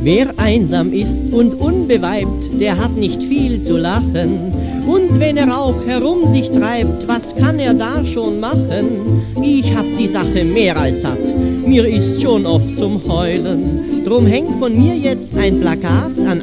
Wer einsam ist und unbeweibt, der hat nicht viel zu lachen. Und wenn er auch herum sich treibt, was kann er da schon machen? Ich hab die Sache mehr als satt, mir ist schon oft zum Heulen. Drum hängt von mir jetzt ein Plakat an